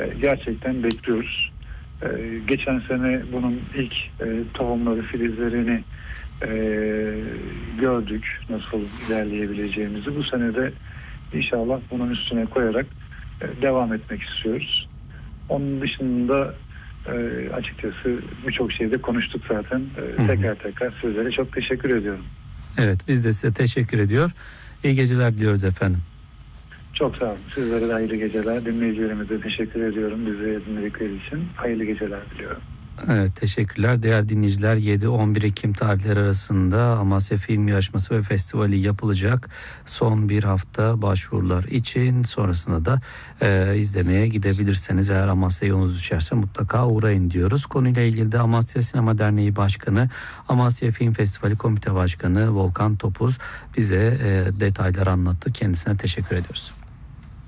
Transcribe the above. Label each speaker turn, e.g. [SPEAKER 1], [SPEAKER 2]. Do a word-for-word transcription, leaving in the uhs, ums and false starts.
[SPEAKER 1] gerçekten bekliyoruz. E, geçen sene bunun ilk e, tohumları, filizlerini e, gördük, nasıl ilerleyebileceğimizi. Bu sene de inşallah bunun üstüne koyarak e, devam etmek istiyoruz. Onun dışında e, açıkçası birçok şeyde konuştuk zaten. E, tekrar tekrar sizlere çok teşekkür ediyorum.
[SPEAKER 2] Evet, biz de size teşekkür ediyor. İyi geceler diliyoruz efendim.
[SPEAKER 1] Çok sağ olun. Sizlere de hayırlı geceler. Dinleyicilerimize teşekkür ediyorum. Bizi dinledikleri için hayırlı geceler diliyorum.
[SPEAKER 2] Evet, teşekkürler. Değerli dinleyiciler, yedi on bir Ekim tarihleri arasında Amasya Film Yarışması ve Festivali yapılacak. Son bir hafta başvurular için, sonrasında da e, izlemeye gidebilirseniz, eğer Amasya yolunuz düşerse mutlaka uğrayın diyoruz. Konuyla ilgili de Amasya Sinema Derneği Başkanı, Amasya Film Festivali Komite Başkanı Volkan Topuz bize e, detaylar anlattı. Kendisine teşekkür ediyoruz.